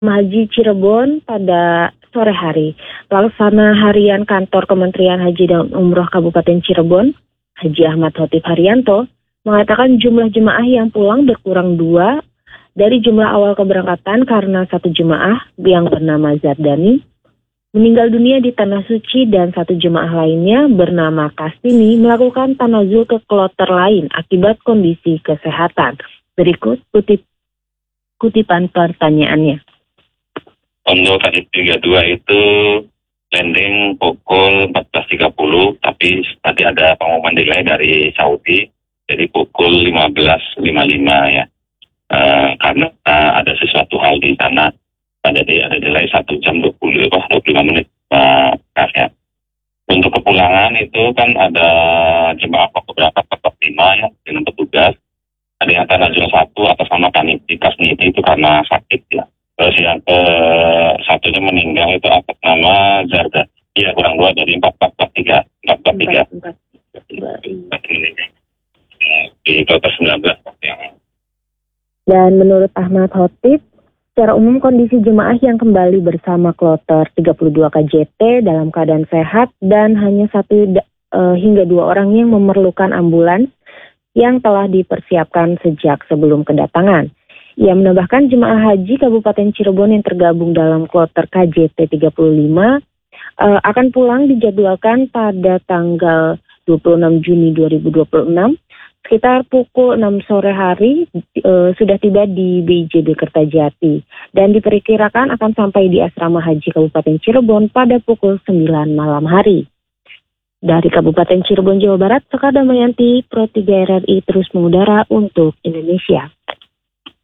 Haji Cirebon pada sore hari. Pelaksana harian kantor Kementerian Haji dan Umroh Kabupaten Cirebon, Haji Ahmad Khotib Haryanto, mengatakan jumlah jemaah yang pulang berkurang 2 dari jumlah awal keberangkatan karena 1 jemaah yang bernama Zardani meninggal dunia di Tanah Suci dan 1 jemaah lainnya bernama Kastini melakukan tanazul ke kloter lain akibat kondisi kesehatan. Berikut kutipan pertanyaannya. Untuk KC32 itu landing pukul 14.30, tapi tadi ada pengumuman delay dari Saudi, jadi pukul 15.55 ya. Karena ada sesuatu hal di sana, jadi ada delay 1 jam 25 menit ya. Untuk kepulangan itu kan ada jemaah berangkat tetap 5 ya, dengan petugas. Ada yang tanazul 1 atas nama Kasniti itu karena sakit ya. Terus yang satunya meninggal itu atas nama Zarda. Iya, kurang 2 dari 443. Di kloter 19. Dan menurut Ahmad Khotib, secara umum kondisi jemaah yang kembali bersama kloter 32 KJT dalam keadaan sehat dan hanya 1 hingga 2 orang yang memerlukan ambulans yang telah dipersiapkan sejak sebelum kedatangan. Ia menambahkan jemaah haji Kabupaten Cirebon yang tergabung dalam kloter KJT 35 akan pulang dijadwalkan pada tanggal 26 Juni 2026 sekitar pukul 6 sore hari sudah tiba di BIJB Kertajati dan diperkirakan akan sampai di Asrama Haji Kabupaten Cirebon pada pukul 9 malam hari. Dari Kabupaten Cirebon, Jawa Barat, Sekar Damayanti, Pro 3 RRI terus mengudara untuk Indonesia.